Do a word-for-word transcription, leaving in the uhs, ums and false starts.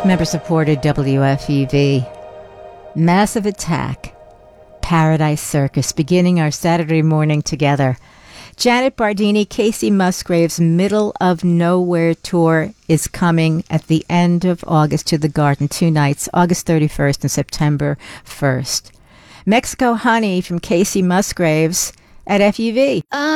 Member supported W F U V. Massive Attack, Paradise Circus, beginning our Saturday morning together. Janet Bardini, Casey Musgraves' Middle of Nowhere tour is coming at the end of August to the Garden, two nights, August thirty-first and September first. Mexico Honey from Casey Musgraves at F U V.